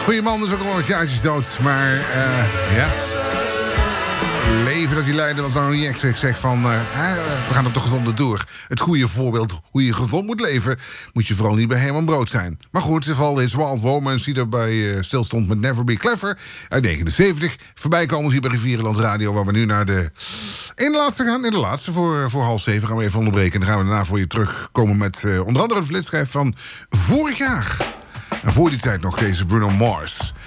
Goeie man is ook al wat jaartjes dood. Maar ja. Leven dat hij leidde was dan nog niet echt. Ik zeg van, we gaan op de gezonde door. Het goede voorbeeld hoe je gezond moet leven, moet je vooral niet bij Herman Brood zijn. Maar goed, in ieder geval is Wild Romance die erbij stilstond met Never Be Clever uit 79. Voorbij komen ze hier bij Rivierenland Radio, waar we nu naar de laatste gaan. In de laatste voor 6:30 gaan we even onderbreken. En dan gaan we daarna voor je terugkomen met onder andere de flitsschijf van vorig jaar. En voor die tijd nog deze Bruno Mars.